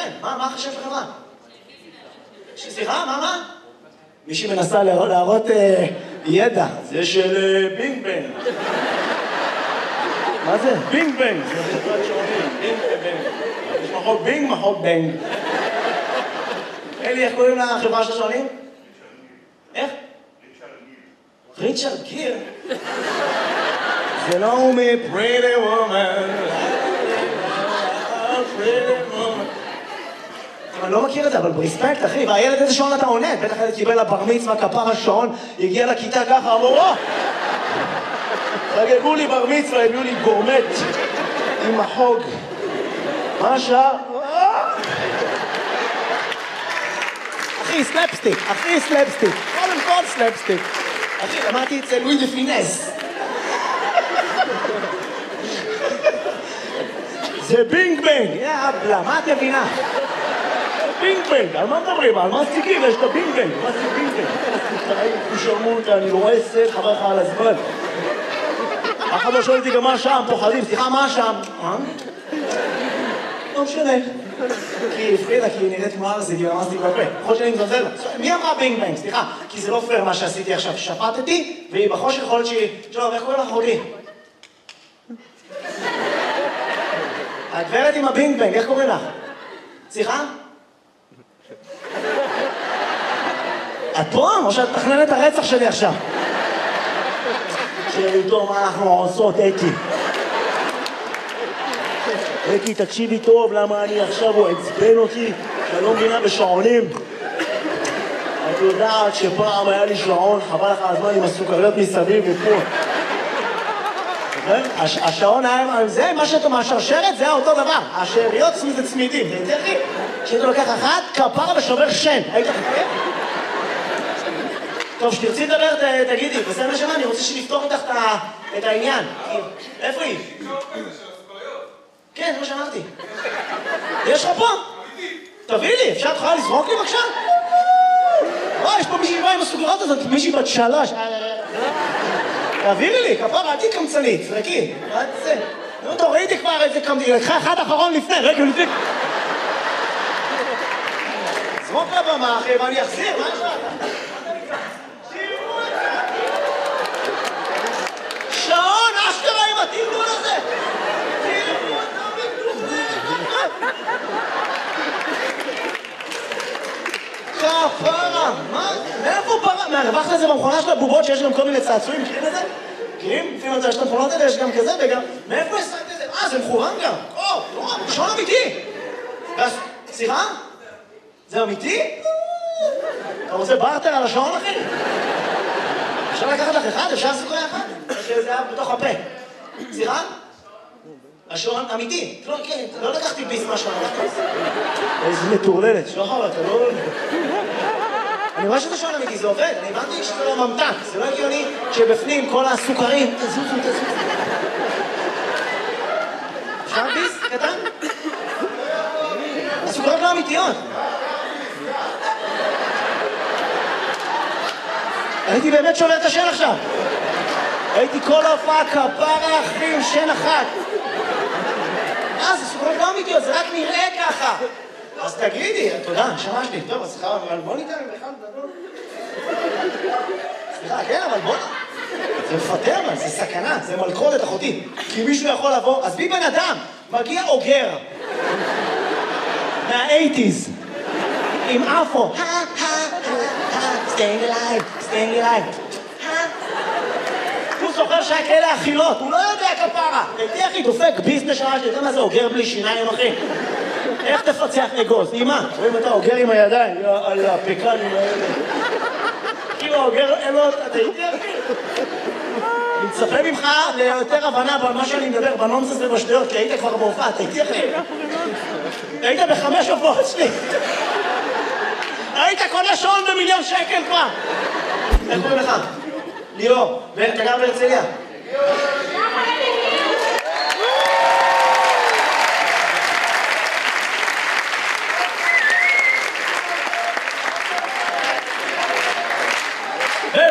כן, מה חשב חברה? סליחה, מה? מישהי מנסה להראות ידע. זה של בינג בנג. מה זה? בינג בנג. זה חברת שעונים, בינג ובנג. יש מחוק בינג, מחוק בנג. אלי, איך קוראים לחברה של השעונים? איך? ריצ'רד גיר. זה לא הוא מ-Pretty Woman. Pretty Woman. אני לא מכיר את זה, אבל ברספקט, אחי, והילד איזה שעון אתה עונה? בטח הילד קיבל לבר מצווה, כפר השעון, הגיע לכיתה ככה, אמרו, חגגו לי בר מצווה, הביאו לי גורמט עם החוג. מה השעה? אחי, סלפסטיק, קודם כל סלפסטיק. אחי, למדתי אצל לואי דה פינס. זה בינג בנג, יאבלה, מה את מבינה? בינג בנג, על מה מדברים? על מה סטיקים? יש את הבינג בנג, מה זה בינג בנג? תשרמות, אני רואה סט, חבר לך על הזמן. אחד לא שואל אותי גם מה שם, פוחדים, סליחה, מה שם? לא משנה. כי הפחידה, כי נראית כמו ארזית, היא רמזתי בפה. יכול שאני מזלזל. מי אמרה בינג בנג? סליחה, כי זה לא פייר מה שעשיתי עכשיו. שפטתי, והיא בחושך יכולת שהיא... שלום, איך קוראים לך אחותי? הגברת עם הבינג בנג, איך קוראים לך? סליחה? את פה? או שאת מתכננת הרצח שלי עכשיו? שאיתו מה אנחנו עושות, אקי. אקי, תקשיבי טוב, למה אני עכשיו הוא עצבן אותי, שאני לא מבינה בשעונים. את יודעת שפעם היה לי שעון, חבל לך הזמן עם הסוכריות מסביב ופה. השעון היה, זה מה שאתה מהשרשרת, זה היה אותו דבר. השאריות זה צמידים, זה יותר לי. כשאתה לוקח אחת, כפר ושובר שן. היית חכה? טוב, שתרצי לדבר, תגידי, בסדר נשמה, אני רוצה שנפתור איתך את העניין. איפה היא? כן, זה מה שאמרתי. יש לך פה? תביא לי, אפשר תוכל לזרוק לי בבקשה? יש פה מישהי באה עם הסוגרות הזאת, מישהי בת 3. תעבירי לי, כפרה, אל תהי קמצנית, זרקי. נו, טוב, ראיתי כבר איזה קמצנית, לקחה אחד אחרון לפני, רגע, לפני. זרוק לבמה, אחי, ואני אחזיר, מה יש לך? שעון, אשכרה עם התרגול הזה! תראו אותם בטוחים! כפרה! מה? מאיפה פרה? מהרווחת לזה במכונה של הבובות שיש גם כל מיני צעצועים, מכירים את זה? מכירים? לפעמים יש את המכונות האלה, יש גם כזה וגם... מאיפה השגת את זה? זה מכוון גם! שעון אמיתי! סליחה? זה אמיתי? אתה רוצה בארטר על השעון, אחי? אפשר לקחת לך אחד? אפשר לעשות אחד? שזה היה בתוך הפה. סליחה? השעון אמיתי. לא לקחתי ביס מהשעון. איזה מטורללת. שחר, אתה לא... אני רואה שזה שעון אמיתי, זה עובד. אני הבנתי שזה לא ממתק. זה לא הגיוני שבפנים כל הסוכרים... תזוזו. אפשר ביס? קטן? הסוכרים לא אמיתיות. הייתי באמת שובר את השן עכשיו. הייתי כל ההופעה כפרה אחים, שן אחת. זה סוכרות לא אמיתיות, זה רק נראה ככה. אז תגידי, תודה, נשמה שלי. טוב, אז סליחה, אבל בוא ניתן בכלל לדבר. סליחה, כן, אבל בוא... זה מפטר, זה סכנה, זה מלכודת אחותי. כי מישהו יכול לבוא, אז בי בן אדם, מגיע אוגר. מה-80s. עם אפו. staying alive. הוא זוכר שהיה כאלה אכילות, הוא לא יודע כפרה. תהיה אחי, דופק ביזנס שעה, שאתה יודע מה זה אוגר בלי שיניים, אחי? איך תפצח אגוז? אמא, רואים אתה אוגר עם הידיים, על הפקנים האלה. כאילו האוגר, אלו, אתה איתי אחי? אני מצפה ממך ליותר הבנה במה שאני מדבר, בנונסס ובשטויות, כי היית כבר בהופעה, אתה איתי אחי? היית ב5 הופעות שלי. היית קונה שעון ב1,000,000 שקל כבר. איך קוראים לך? ליאור, ואתה גר בהרצליה?